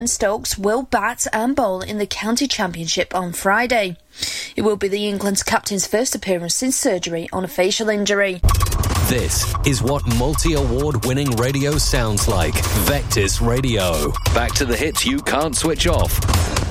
Stokes will bat and bowl in the county championship on Friday. It will be the England's captain's first appearance since surgery on a facial injury. This is what multi-award winning radio sounds like. Vectis Radio. Back to the hits you can't switch off.